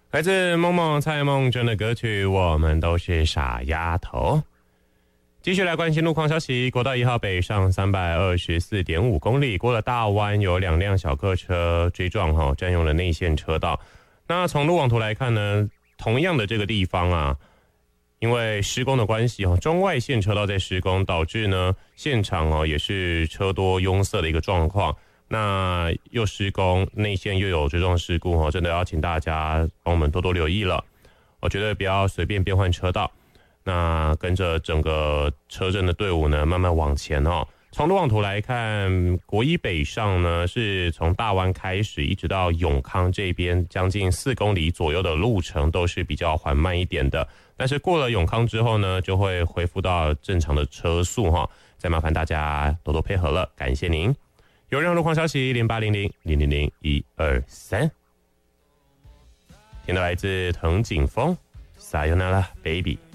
来自梦梦蔡梦真的歌曲《我们都是傻丫头》。继续来关心路况消息，国道1号北上324.5公里，过了大弯有2辆小客车追撞占用了内线车道。那从路网图来看呢，同样的这个地方啊，因为施工的关系中外线车道在施工，导致呢现场也是车多拥塞的一个状况。那又施工，内线又有追撞事故真的要请大家帮我们多多留意了。我觉得不要随便变换车道，那跟着整个车阵的队伍呢慢慢往前从路网图来看，国一北上呢是从大湾开始一直到永康这边将近4公里左右的路程都是比较缓慢一点的，但是过了永康之后呢就会恢复到正常的车速再麻烦大家多多配合了，感谢您。有任何路况消息0800000123，听到来自藤井风 Sayonara Baby。